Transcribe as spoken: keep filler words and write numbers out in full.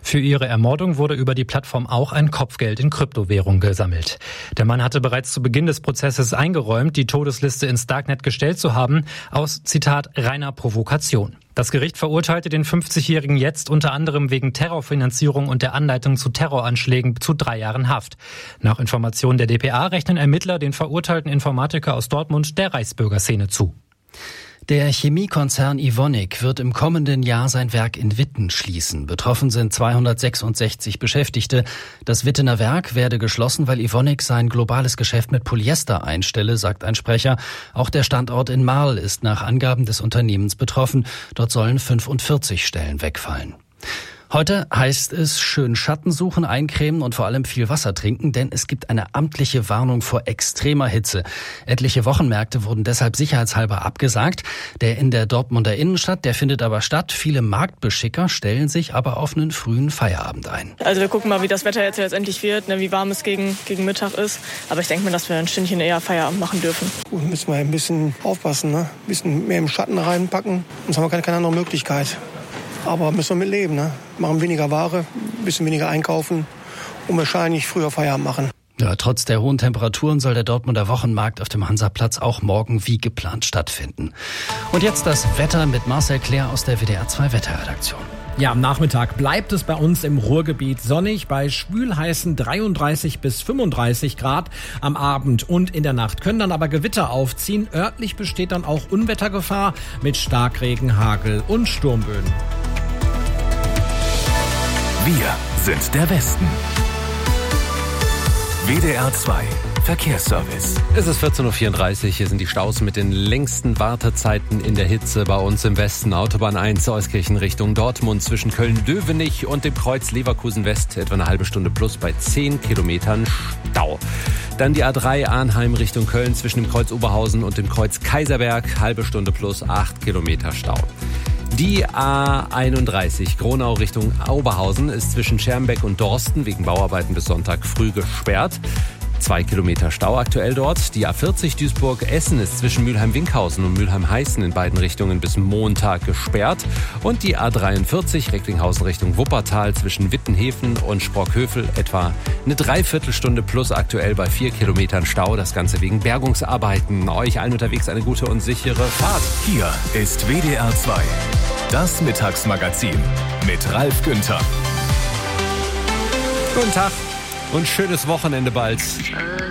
Für ihre Ermordung wurde über die Plattform auch ein Kopfgeld in Kryptowährung gesammelt. Der Mann hatte bereits zu Beginn des Prozesses eingeräumt, die Todesliste ins Darknet gestellt zu haben, aus, Zitat, reiner Provokation. Das Gericht verurteilte den fünfzigjährigen jetzt unter anderem wegen Terrorfinanzierung und der Anleitung zu Terroranschlägen zu drei Jahren Haft. Nach Informationen der D P A rechnen Ermittler den verurteilten Informatiker aus Dortmund der Reichsbürgerszene zu. Der Chemiekonzern Evonik wird im kommenden Jahr sein Werk in Witten schließen. Betroffen sind zweihundertsechsundsechzig Beschäftigte. Das Wittener Werk werde geschlossen, weil Evonik sein globales Geschäft mit Polyester einstelle, sagt ein Sprecher. Auch der Standort in Marl ist nach Angaben des Unternehmens betroffen. Dort sollen fünfundvierzig Stellen wegfallen. Heute heißt es schön Schatten suchen, eincremen und vor allem viel Wasser trinken, denn es gibt eine amtliche Warnung vor extremer Hitze. Etliche Wochenmärkte wurden deshalb sicherheitshalber abgesagt. Der in der Dortmunder Innenstadt, der findet aber statt. Viele Marktbeschicker stellen sich aber auf einen frühen Feierabend ein. Also wir gucken mal, wie das Wetter jetzt letztendlich wird, ne, wie warm es gegen, gegen Mittag ist. Aber ich denke mir, dass wir ein Stündchen eher Feierabend machen dürfen. Gut, müssen wir ein bisschen aufpassen, ne? Ein bisschen mehr im Schatten reinpacken. Sonst haben wir keine, keine andere Möglichkeit. Aber müssen wir mit leben, ne? Machen weniger Ware, ein bisschen weniger einkaufen und wahrscheinlich früher Feierabend machen. Ja, trotz der hohen Temperaturen soll der Dortmunder Wochenmarkt auf dem Hansaplatz auch morgen wie geplant stattfinden. Und jetzt das Wetter mit Marcel Claire aus der W D R zwei Wetterredaktion. Ja, am Nachmittag bleibt es bei uns im Ruhrgebiet sonnig bei schwülheißen dreiunddreißig bis fünfunddreißig Grad. Am Abend und in der Nacht können dann aber Gewitter aufziehen. Örtlich besteht dann auch Unwettergefahr mit Starkregen, Hagel und Sturmböen. Wir sind der Westen. W D R zwei Verkehrsservice. Es ist vierzehn Uhr vierunddreißig. Hier sind die Staus mit den längsten Wartezeiten in der Hitze bei uns im Westen. Autobahn eins Euskirchen Richtung Dortmund zwischen Köln-Dövenich und dem Kreuz Leverkusen West. Etwa eine halbe Stunde plus bei zehn Kilometern Stau. Dann die A drei Arnheim Richtung Köln zwischen dem Kreuz Oberhausen und dem Kreuz Kaiserberg. Halbe Stunde plus acht Kilometer Stau. Die A einunddreißig Gronau Richtung Oberhausen ist zwischen Schermbeck und Dorsten wegen Bauarbeiten bis Sonntag früh gesperrt. Zwei Kilometer Stau aktuell dort. Die A vierzig Duisburg-Essen ist zwischen Mülheim-Winkhausen und Mülheim-Heißen in beiden Richtungen bis Montag gesperrt. Und die A dreiundvierzig Recklinghausen Richtung Wuppertal zwischen Wittenhäfen und Sprockhövel etwa eine Dreiviertelstunde plus aktuell bei vier Kilometern Stau. Das Ganze wegen Bergungsarbeiten. Euch allen unterwegs eine gute und sichere Fahrt. Hier ist W D R zwei. Das Mittagsmagazin mit Ralf Günther. Guten Tag und schönes Wochenende bald.